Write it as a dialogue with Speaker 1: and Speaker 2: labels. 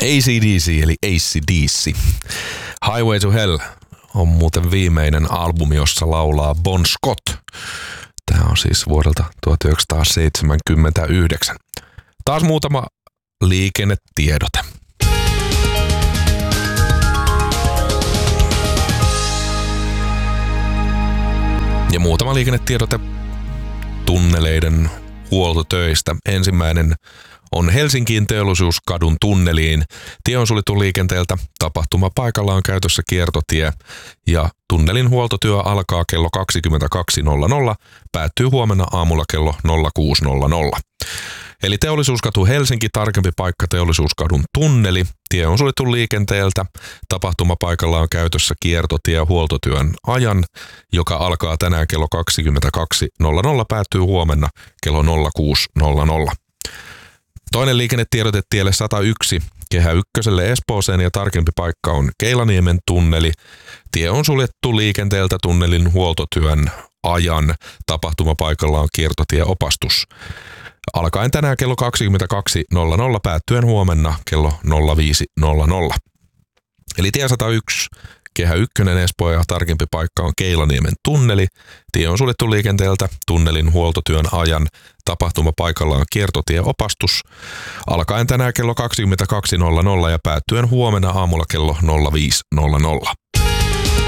Speaker 1: AC/DC eli AC/DC. Highway to Hell on muuten viimeinen albumi, jossa laulaa Bon Scott. Tämä on siis vuodelta 1979. Taas muutama liikennetiedote. Ja muutama liikennetiedote tunneleiden huoltotöistä. Ensimmäinen on Helsinkiin Teollisuuskadun tunneliin. Tie on suljettu liikenteeltä. Tapahtumapaikalla on käytössä kiertotie ja tunnelin huoltotyö alkaa kello 22.00, päättyy huomenna aamulla kello 06.00. Eli Teollisuuskatu Helsinki, tarkempi paikka Teollisuuskadun tunneli. Tie on suljettu liikenteeltä. Tapahtumapaikalla on käytössä kiertotie huoltotyön ajan, joka alkaa tänään kello 22.00, päättyy huomenna kello 06.00. Toinen liikennetiedote tielle 101 Kehä Ykköselle Espooseen ja tarkempi paikka on Keilaniemen tunneli. Tie on suljettu liikenteeltä tunnelin huoltotyön ajan. Tapahtumapaikalla on kiertotieopastus. Alkaen tänään kello 22.00, päättyen huomenna kello 05.00. Eli tie 101 Kehä Ykkönen Espoo ja tarkempi paikka on Keilaniemen tunneli. Tie on suljettu liikenteeltä tunnelin huoltotyön ajan. Tapahtumapaikalla on kiertotieopastus. Alkaen tänään kello 22.00 ja päättyen huomenna aamulla kello 05.00.